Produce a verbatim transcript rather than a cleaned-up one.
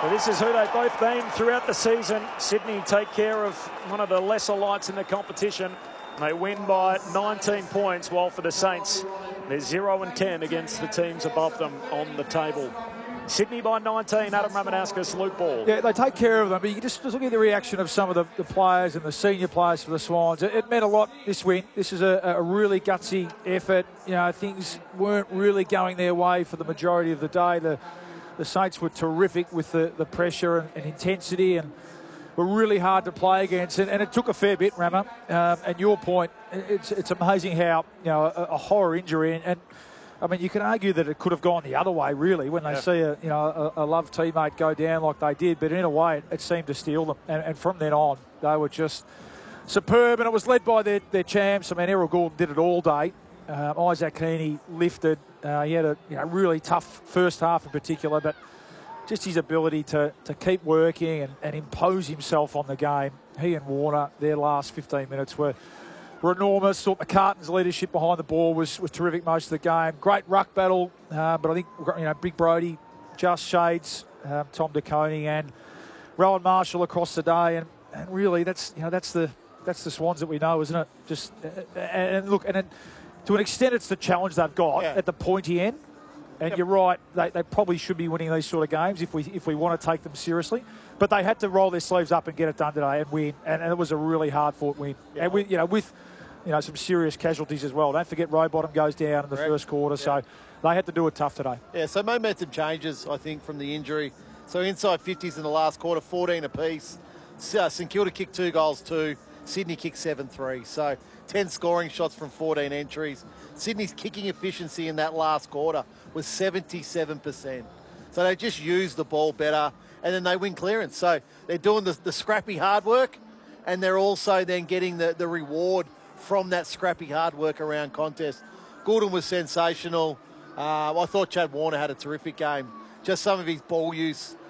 Well, this is who they've both been throughout the season. Sydney take care of one of the lesser lights in the competition. They win by nineteen points, while for the Saints, they're zero and ten against the teams above them on the table. Sydney by nineteen, Adam Ramanauskas, Luke Ball. Yeah, they take care of them. But you just, just look at the reaction of some of the, the players and the senior players for the Swans. It, it meant a lot, this win. This is a, a really gutsy effort. You know, things weren't really going their way for the majority of the day. The the Saints were terrific with the, the pressure and, and intensity, and were really hard to play against. And, and it took a fair bit, Rama. Um, and your point, it's it's amazing how, you know, a, a horror injury, and, and I mean, you can argue that it could have gone the other way, really, when they yeah. see a you know a, a loved teammate go down like they did. But in a way, it, it seemed to steal them. And, and from then on, they were just superb. And it was led by their, their champs. I mean, Errol Gordon did it all day. Um, Isaac Heaney lifted. Uh, he had a you know, really tough first half in particular, but just his ability to, to keep working and, and impose himself on the game. He and Warner, their last fifteen minutes were were enormous. Thought McCartan's leadership behind the ball was, was terrific most of the game. Great ruck battle, uh, but I think you know Big Brody, Just Shades, um, Tom DeConey, and Rowan Marshall across the day, and, and really that's you know that's the that's the Swans that we know, isn't it? Just uh, and, and look, and it, to an extent, it's the challenge they've got yeah. at the pointy end. And yep. you're right, they, they probably should be winning these sort of games if we if we want to take them seriously. But they had to roll their sleeves up and get it done today and win. And, and it was a really hard-fought win. Yeah. And we, you know, with you know some serious casualties as well. Don't forget Rowbottom goes down in the Correct. first quarter, yeah. so they had to do it tough today. Yeah, so momentum changes, I think, from the injury. So inside fifties in the last quarter, fourteen apiece. Uh, St Kilda kicked two goals too. Sydney kicked seven three. So ten scoring shots from fourteen entries. Sydney's kicking efficiency in that last quarter was seventy-seven percent. So they just use the ball better, and then they win clearance. So they're doing the, the scrappy hard work, and they're also then getting the, the reward from that scrappy hard work around contest. Gordon was sensational. Uh, I thought Chad Warner had a terrific game. Just some of his ball use